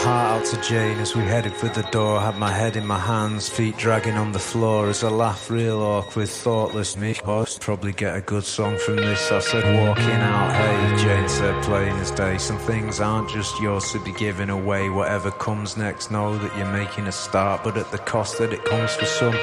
heart out to Jane as we headed for the door. Had my head in my hands, feet dragging on the floor as I laughed real awkward, thoughtless me. I'd probably get a good song from this. I said walking out, hey. Jane said plain as day, some things aren't just yours to be given away. Whatever comes next, know that you're making a start, but at the cost that it comes for some.